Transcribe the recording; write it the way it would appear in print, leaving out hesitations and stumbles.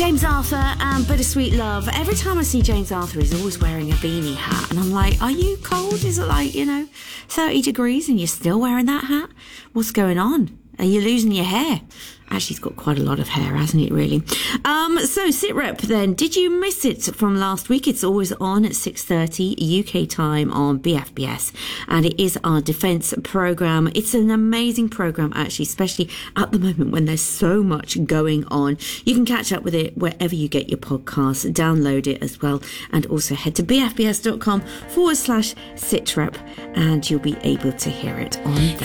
James Arthur and Bittersweet Love. Every time I see James Arthur, he's always wearing a beanie hat. And I'm like, are you cold? Is it like, 30 degrees and you're still wearing that hat? What's going on? Are you losing your hair? Actually, he's got quite a lot of hair, hasn't it, really? So, SITREP then. Did you miss it from last week? It's always on at 6:30 UK time on BFBS. And it is our defence programme. It's an amazing programme, actually, especially at the moment when there's so much going on. You can catch up with it wherever you get your podcasts. Download it as well. And also head to bfbs.com/SITREP and you'll be able to hear it on there.